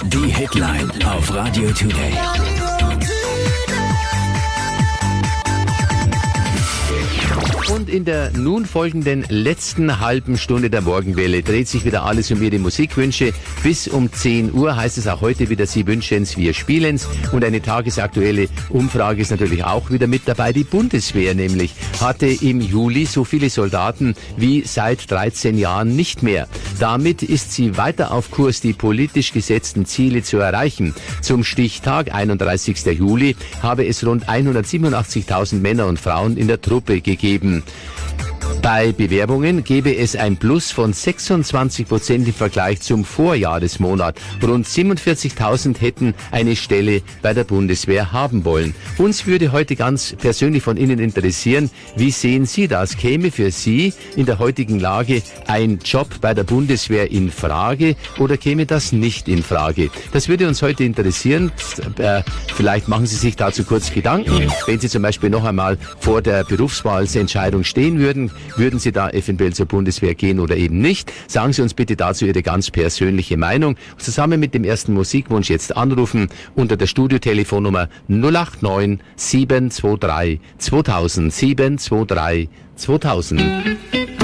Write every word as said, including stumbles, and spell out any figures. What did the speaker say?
Die Hitline auf Radio Today. Und in der nun folgenden letzten halben Stunde der Morgenwelle dreht sich wieder alles um Ihre Musikwünsche. Bis um zehn Uhr heißt es auch heute wieder, Sie wünschen's, wir spielen's. Und eine tagesaktuelle Umfrage ist natürlich auch wieder mit dabei. Die Bundeswehr nämlich hatte im Juli so viele Soldaten wie seit dreizehn Jahren nicht mehr. Damit ist sie weiter auf Kurs, die politisch gesetzten Ziele zu erreichen. Zum Stichtag, einunddreißigster Juli, habe es rund hundertsiebenundachtzigtausend Männer und Frauen in der Truppe gegeben. Bei Bewerbungen gebe es ein Plus von sechsundzwanzig Prozent im Vergleich zum Vorjahresmonat. Rund siebenundvierzigtausend hätten eine Stelle bei der Bundeswehr haben wollen. Uns würde heute ganz persönlich von Ihnen interessieren, wie sehen Sie das? Käme für Sie in der heutigen Lage ein Job bei der Bundeswehr in Frage oder käme das nicht in Frage? Das würde uns heute interessieren. Äh, vielleicht machen Sie sich dazu kurz Gedanken. Wenn Sie zum Beispiel noch einmal vor der Berufswahlentscheidung stehen würden, würden Sie da eventuell zur Bundeswehr gehen oder eben nicht? Sagen Sie uns bitte dazu Ihre ganz persönliche Meinung. Zusammen mit dem ersten Musikwunsch jetzt anrufen unter der Studiotelefonnummer null acht neun sieben zwei drei zweitausend sieben zwei drei zweitausend.